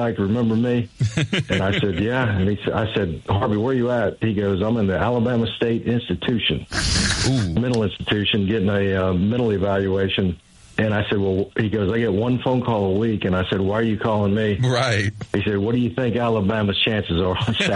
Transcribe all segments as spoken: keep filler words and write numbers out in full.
psyched. Remember me? And I said, yeah. And he said, I said, Harvey, where you at? He goes, I'm in the Alabama State Institution, Ooh. mental institution, getting a uh, mental evaluation. And I said, well, he goes, I get one phone call a week. And I said, why are you calling me? Right. He said, what do you think Alabama's chances are on Saturday?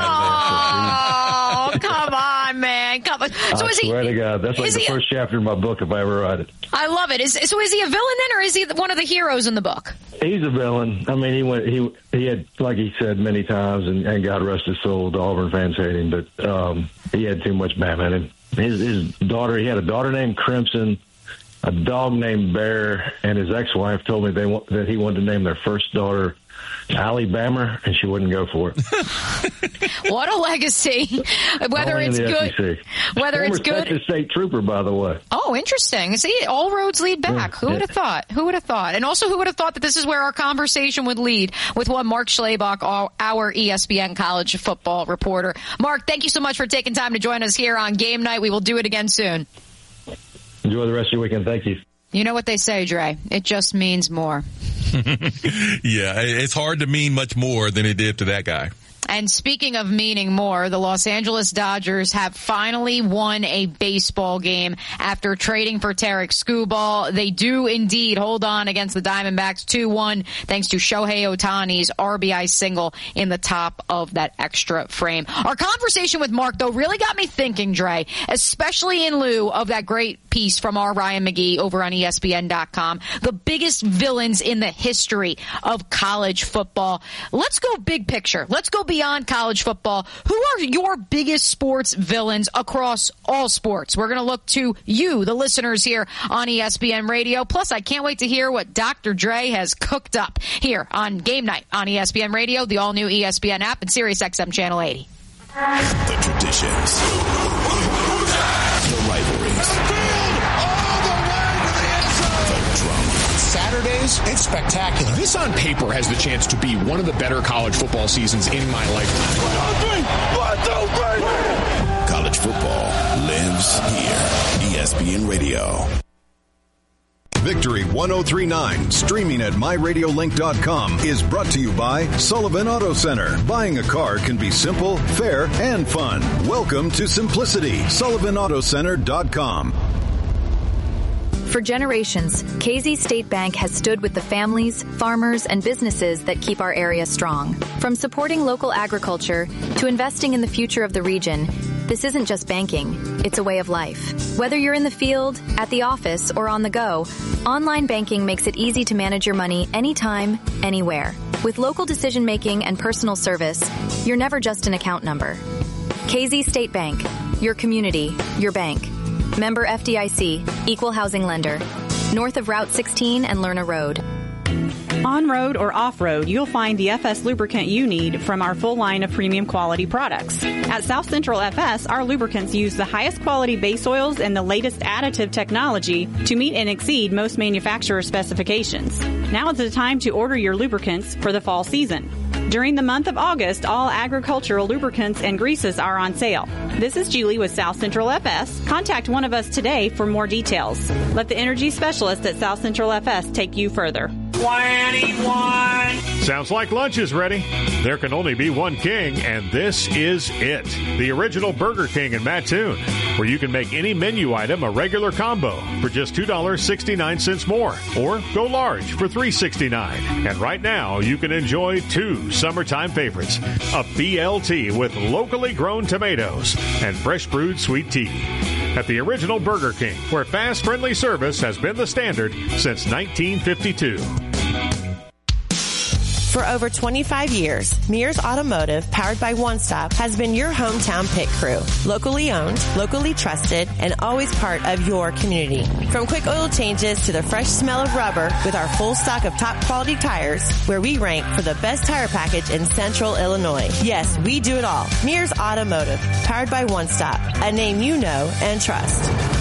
Oh, come on, man. Come on. So I is he, swear to God, that's like the he, first chapter of my book if I ever write it. I love it. Is, so is he a villain then, or is he one of the heroes in the book? He's a villain. I mean, he went. He he had, like he said many times, and, and God rest his soul, the Auburn fans hate him, but um, he had too much Batman in him. His, his daughter, he had a daughter named Crimson, a dog named Bear, and his ex-wife told me they want, that he wanted to name their first daughter Alabama, and she wouldn't go for it. What a legacy! Whether Only it's good, whether Former it's good. Texas State Trooper, by the way. Oh, interesting. See, all roads lead back. Yeah. Who would have thought? Who would have thought? And also, who would have thought that this is where our conversation would lead with one Mark Schlabach, our E S P N college football reporter. Mark, thank you so much for taking time to join us here on Game Night. We will do it again soon. Enjoy the rest of your weekend. Thank you. You know what they say, Dre. It just means more. Yeah, it's hard to mean much more than it did to that guy. And speaking of meaning more, the Los Angeles Dodgers have finally won a baseball game after trading for Tarek Skubal. They do indeed hold on against the Diamondbacks two one thanks to Shohei Ohtani's R B I single in the top of that extra frame. Our conversation with Mark, though, really got me thinking, Dre, especially in lieu of that great piece from our Ryan McGee over on E S P N dot com, the biggest villains in the history of college football. Let's go big picture. Let's go beyond college football. Who are your biggest sports villains across all sports? We're going to look to you, the listeners here on E S P N Radio. Plus, I can't wait to hear what Doctor Dre has cooked up here on Game Night on E S P N Radio, the all-new E S P N app, and Sirius X M Channel eighty. The traditions, the rivalries, Saturdays, it's spectacular. This on paper has the chance to be one of the better college football seasons in my lifetime. One, two, three. One, two, three. College football lives here. E S P N Radio. Victory one oh three point nine, streaming at my radio link dot com, is brought to you by Sullivan Auto Center. Buying a car can be simple, fair, and fun. Welcome to simplicity. Sullivan Auto Center dot com. For generations, K Z State Bank has stood with the families, farmers, and businesses that keep our area strong. From supporting local agriculture to investing in the future of the region, this isn't just banking, it's a way of life. Whether you're in the field, at the office, or on the go, online banking makes it easy to manage your money anytime, anywhere. With local decision-making and personal service, you're never just an account number. K Z State Bank, your community, your bank. Member F D I C, Equal Housing Lender. North of Route sixteen and Lerner Road. On-road or off-road, you'll find the F S lubricant you need from our full line of premium quality products. At South Central F S, our lubricants use the highest quality base oils and the latest additive technology to meet and exceed most manufacturer specifications. Now is the time to order your lubricants for the fall season. During the month of August, all agricultural lubricants and greases are on sale. This is Julie with South Central F S. Contact one of us today for more details. Let the energy specialist at South Central F S take you further. twenty-one Sounds like lunch is ready. There can only be one king, and this is it. The original Burger King in Mattoon, where you can make any menu item a regular combo for just two dollars and sixty-nine cents more, or go large for three dollars and sixty-nine cents. And right now, you can enjoy two summertime favorites, a B L T with locally grown tomatoes and fresh brewed sweet tea. At the original Burger King, where fast, friendly service has been the standard since nineteen fifty-two. For over twenty-five years, Mears Automotive, powered by One Stop, has been your hometown pit crew. Locally owned, locally trusted, and always part of your community. From quick oil changes to the fresh smell of rubber, with our full stock of top quality tires, where we rank for the best tire package in Central Illinois. Yes, we do it all. Mears Automotive, powered by One Stop, a name you know and trust.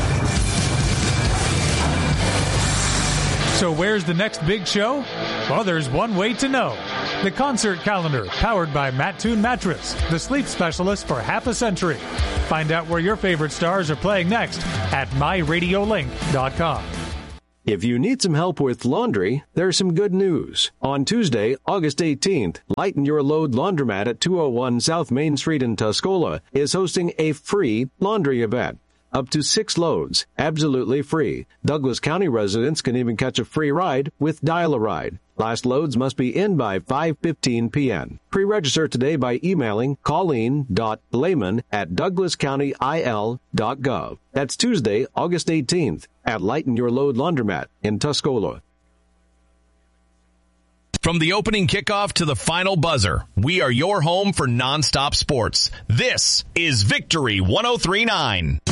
So where's the next big show? Well, there's one way to know. The concert calendar, powered by Mattoon Mattress, the sleep specialist for half a century. Find out where your favorite stars are playing next at my radio link dot com. If you need some help with laundry, there's some good news. On Tuesday, August eighteenth, Lighten Your Load Laundromat at two oh one South Main Street in Tuscola is hosting a free laundry event. Up to six loads, absolutely free. Douglas County residents can even catch a free ride with Dial-A-Ride. Last loads must be in by five fifteen p.m. Pre-register today by emailing colleen dot blayman at douglas county i l dot gov. That's Tuesday, August eighteenth at Lighten Your Load Laundromat in Tuscola. From the opening kickoff to the final buzzer, we are your home for nonstop sports. This is Victory one oh three point nine.